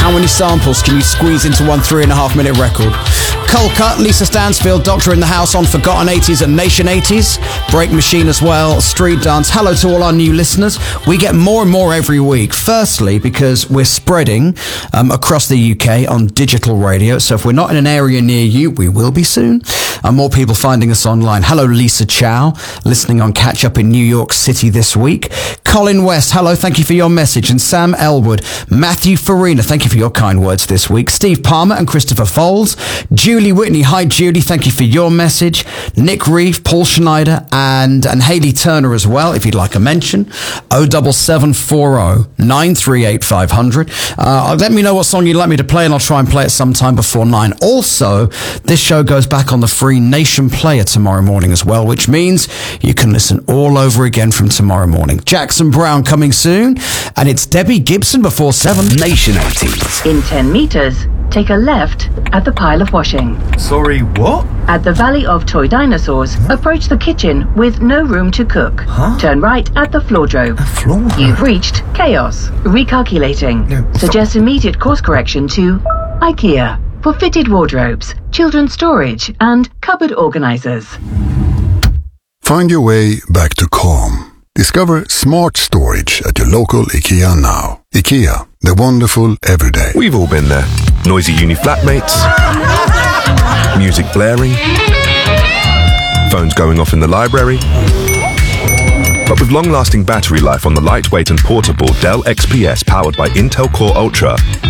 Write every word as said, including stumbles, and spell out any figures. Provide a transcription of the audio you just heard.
How many samples can you squeeze into one three and a half minute record? Colcut, Lisa Stansfield, Doctor in the House on Forgotten eighties and Nation eighties. Break Machine as well, Street Dance. Hello to all our new listeners. We get more and more every week. Firstly, because we're spreading um, across the U K on digital radio. So if we're not in an area near you, we will be soon. And more people finding us online. Hello, Lisa Chow, listening on Catch Up in New York City this week. Colin West, hello, thank you for your message. And Sam Elwood, Matthew Farina, thank you for your kind words this week. Steve Palmer and Christopher Foles. Julie Whitney, hi Julie, thank you for your message. Nick Reeve, Paul Schneider, and, and Hayley Turner as well, if you'd like a mention. oh seven seven four oh nine three eight five hundred. Uh, let me know what song you'd like me to play and I'll try and play it sometime before nine. Also, this show goes back on the free Nation Player tomorrow morning as well, which means you can listen all over again from tomorrow morning. Jackson Brown coming soon, and it's Debbie Gibson before seven. Nation eighties. In ten meters, take a left at the pile of washing. Sorry, what? At the Valley of Toy Dinosaurs, approach the kitchen with no room to cook. Huh? Turn right at the floordrobe. A floor? You've reached chaos. Recalculating. No, Suggest immediate course correction to IKEA for fitted wardrobes, children's storage, and cupboard organizers. Find your way back to calm. Discover smart storage at your local IKEA now. IKEA, the wonderful everyday. We've all been there. Noisy uni flatmates, music blaring, phones going off in the library. But with long-lasting battery life on the lightweight and portable Dell X P S powered by Intel Core Ultra,